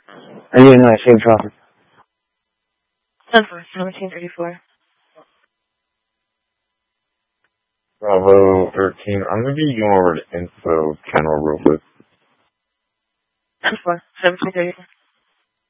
I didn't know I saved traffic. 1734. Bravo 13. I'm going to be going over to info channel real quick. 1734.